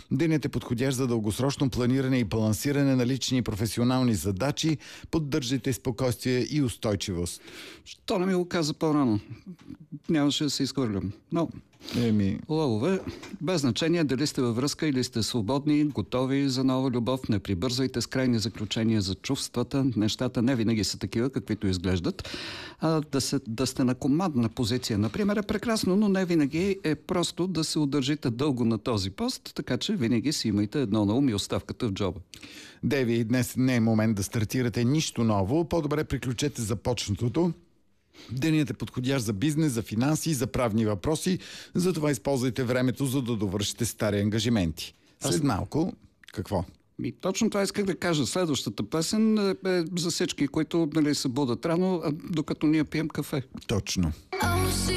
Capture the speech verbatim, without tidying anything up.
Денят е подходящ за дългосрочно планиране и балансиране на лични и професионални задачи. Поддържайте спокойствие и устойчивост. Що не ми го каза по-рано? Нямаше да се изхвърлям. Но... Еми... Лъвове, без значение дали сте във връзка или сте свободни, готови за нова любов, не прибързвайте с крайни заключения за чувствата. Нещата не винаги са такива, каквито изглеждат. А да, се, да сте на командна позиция, например, е прекрасно, но не винаги е просто да се удържите дълго на този пост, така че винаги си имайте едно на ум и оставката в джоба. Деви, днес не е момент да стартирате нищо ново. По-добре приключете започнатото. Денят е подходящ за бизнес, за финанси и за правни въпроси, затова използвайте времето, за да довършите стари ангажименти. След малко, какво? И точно това исках да кажа. Следващата песен е за всички, които, нали, се будат рано, докато ние пием кафе. Точно.